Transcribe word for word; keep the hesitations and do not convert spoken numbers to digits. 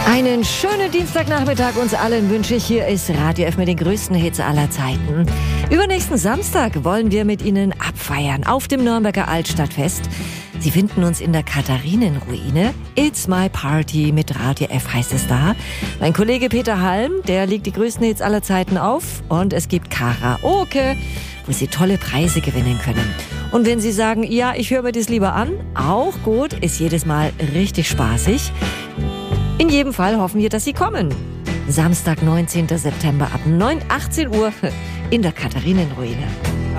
Einen schönen Dienstagnachmittag uns allen wünsche ich. Hier ist Radio F mit den größten Hits aller Zeiten. Übernächsten Samstag wollen wir mit Ihnen abfeiern auf dem Nürnberger Altstadtfest. Sie finden uns in der Katharinenruine. It's my party mit Radio F heißt es da. Mein Kollege Peter Halm, der legt die größten Hits aller Zeiten auf. Und es gibt Karaoke, wo Sie tolle Preise gewinnen können. Und wenn Sie sagen, ja, ich höre mir das lieber an, auch gut, ist jedes Mal richtig spaßig. In jedem Fall hoffen wir, dass Sie kommen. Samstag, neunzehnten September ab neun, achtzehn Uhr in der Katharinenruine.